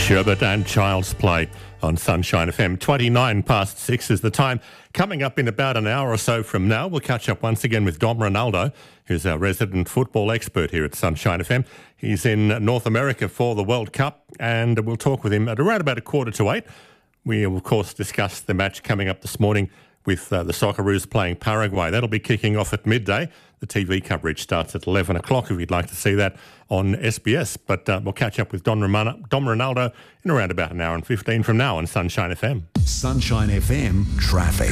Sherbet and Child's Play on Sunshine FM. 29 past 6 is the time. Coming up in about an hour or so from now, we'll catch up once again with Dom Ronaldo, who's our resident football expert here at Sunshine FM. He's in North America for the World Cup, and we'll talk with him at around about 7:45. We will, of course, discuss the match coming up this morning with the Socceroos playing Paraguay. That'll be kicking off at midday. The TV coverage starts at 11 o'clock if you'd like to see that on SBS. But we'll catch up with Dom Ronaldo in around about an hour and 15 from now on Sunshine FM. Sunshine FM Traffic.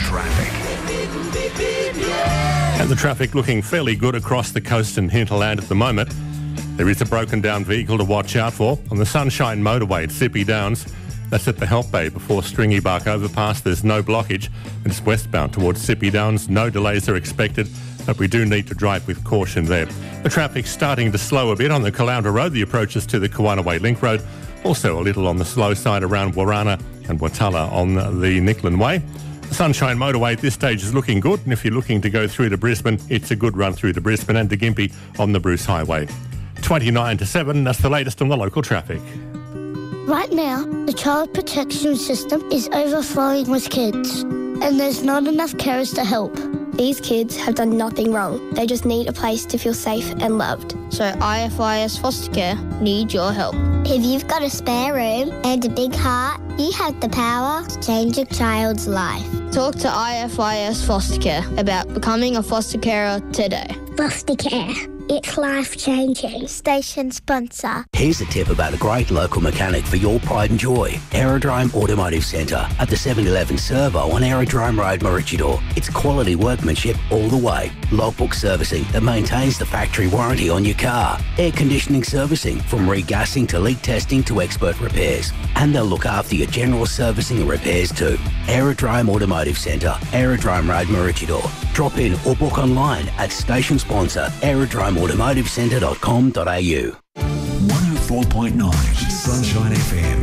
And the traffic looking fairly good across the coast and hinterland at the moment. There is a broken down vehicle to watch out for on the Sunshine Motorway at Sippy Downs. That's at the Help Bay before Stringy Bark Overpass. There's no blockage. It's westbound towards Sippy Downs. No delays are expected, but we do need to drive with caution there. The traffic's starting to slow a bit on the Caloundra Road, the approaches to the Kawanaway Link Road. Also a little on the slow side around Warana and Watala on the Nicklin Way. The Sunshine Motorway at this stage is looking good, and if you're looking to go through to Brisbane, it's a good run through to Brisbane and to Gympie on the Bruce Highway. 29 to 7, that's the latest on the local traffic. Right now, the child protection system is overflowing with kids, and there's not enough carers to help. These kids have done nothing wrong. They just need a place to feel safe and loved. So IFIS Foster Care need your help. If you've got a spare room and a big heart, you have the power to change a child's life. Talk to IFIS Foster Care about becoming a foster carer today. Foster care. It's life-changing. Station sponsor. Here's a tip about a great local mechanic for your pride and joy. Aerodrome Automotive Centre at the 711 Servo on Aerodrome Road, Maroochydore. It's quality workmanship all the way. Logbook servicing that maintains the factory warranty on your car. Air conditioning servicing from regassing to leak testing to expert repairs. And they'll look after your general servicing and repairs too. Aerodrome Automotive Centre, Aerodrome Road, Maroochydore. Drop in or book online at station sponsor aerodromeautomotivecentre.com.au. 104.9 Sunshine FM.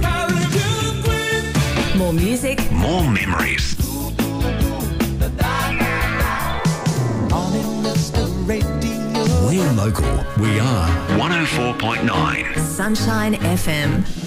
More music, more memories. We're local. We are 104.9 Sunshine FM.